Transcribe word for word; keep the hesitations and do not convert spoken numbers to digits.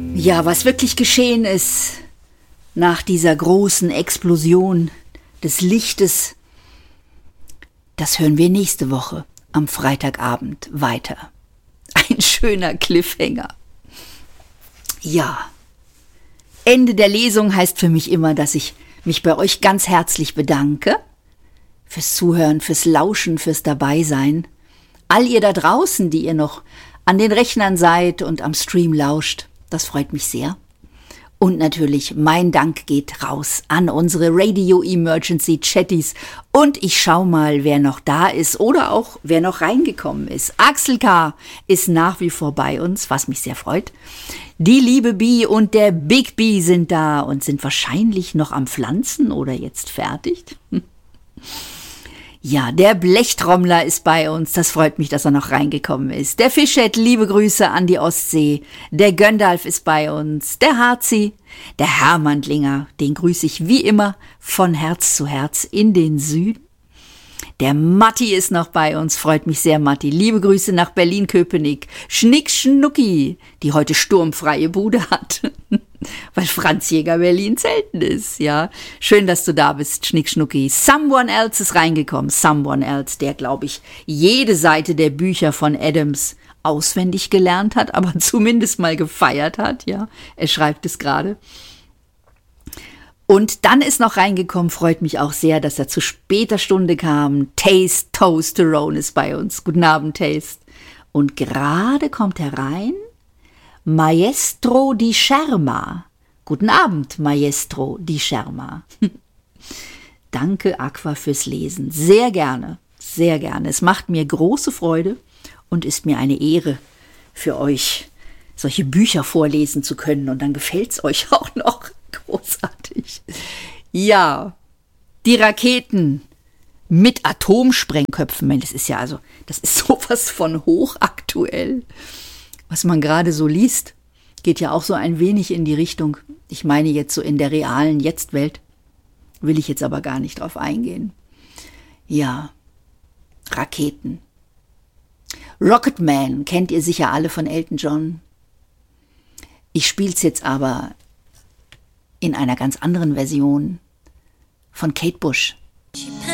Ja, was wirklich geschehen ist nach dieser großen Explosion des Lichtes, das hören wir nächste Woche am Freitagabend weiter. Ein schöner Cliffhanger. Ja, Ende der Lesung heißt für mich immer, dass ich mich bei euch ganz herzlich bedanke fürs Zuhören, fürs Lauschen, fürs Dabeisein. All ihr da draußen, die ihr noch an den Rechnern seid und am Stream lauscht, das freut mich sehr. Und natürlich, mein Dank geht raus an unsere Radio Emergency Chatties. Und ich schau mal, wer noch da ist oder auch wer noch reingekommen ist. Axel K. ist nach wie vor bei uns, was mich sehr freut. Die liebe Bee und der Big B sind da und sind wahrscheinlich noch am Pflanzen oder jetzt fertig. Ja, der Blechtrommler ist bei uns. Das freut mich, dass er noch reingekommen ist. Der Fischett, liebe Grüße an die Ostsee. Der Göndalf ist bei uns. Der Harzi, der Hermandlinger, den grüße ich wie immer von Herz zu Herz in den Süden. Der Matti ist noch bei uns, freut mich sehr, Matti. Liebe Grüße nach Berlin-Köpenick. Schnick Schnucki, die heute sturmfreie Bude hat, weil Franz Jäger Berlin selten ist, ja. Schön, dass du da bist, Schnick Schnucki. Someone Else ist reingekommen, Someone Else, der, glaube ich, jede Seite der Bücher von Adams auswendig gelernt hat, aber zumindest mal gefeiert hat, ja. Er schreibt es gerade. Und dann ist noch reingekommen, freut mich auch sehr, dass er zu später Stunde kam. Taste Toasterone ist bei uns. Guten Abend, Taste. Und gerade kommt herein Maestro Di Scherma. Guten Abend, Maestro Di Scherma. Danke, Aqua, fürs Lesen. Sehr gerne, sehr gerne. Es macht mir große Freude und ist mir eine Ehre für euch, solche Bücher vorlesen zu können. Und dann gefällt es euch auch noch. Großartig. Ja, die Raketen mit Atomsprengköpfen, das ist ja also, das ist sowas von hochaktuell. Was man gerade so liest, geht ja auch so ein wenig in die Richtung, ich meine jetzt so in der realen Jetztwelt, will ich jetzt aber gar nicht drauf eingehen. Ja, Raketen. Rocketman kennt ihr sicher alle von Elton John. Ich spiel's jetzt aber in einer ganz anderen Version von Kate Bush.